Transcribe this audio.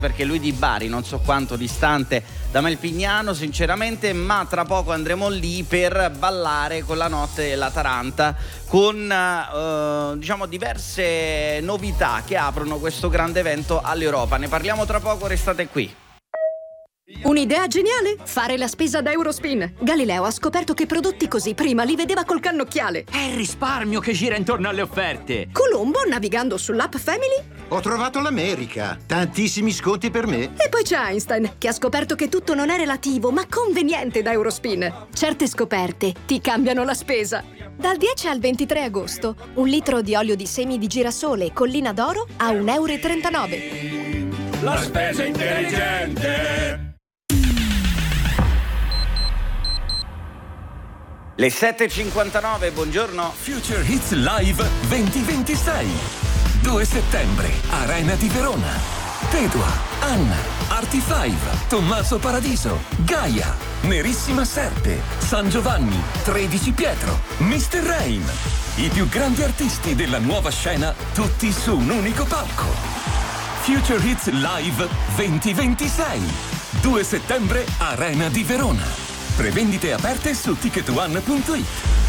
perché lui di Bari, non so quanto distante da Melpignano sinceramente, ma tra poco andremo lì per ballare con la notte della Taranta, con diciamo diverse novità che aprono questo grande evento all'Europa. Ne parliamo tra poco, restate qui. Un'idea geniale? Fare la spesa da Eurospin. Galileo ha scoperto che prodotti così prima li vedeva col cannocchiale. È il risparmio che gira intorno alle offerte. Colombo, navigando sull'app Family. Ho trovato l'America. Tantissimi sconti per me. E poi c'è Einstein, che ha scoperto che tutto non è relativo, ma conveniente da Eurospin. Certe scoperte ti cambiano la spesa. Dal 10 al 23 agosto, 1 litro di olio di semi di girasole Collina d'Oro a 1,39 €. La spesa intelligente. Le 7.59, buongiorno. Future Hits Live 2026. 2 settembre, Arena di Verona. Tedua, Anna, Arti5, Tommaso Paradiso, Gaia, Nerissima Serpe, San Giovanni, 13 Pietro, Mr. Rain. I più grandi artisti della nuova scena, tutti su un unico palco. Future Hits Live 2026. 2 settembre, Arena di Verona. Prevendite aperte su ticketone.it.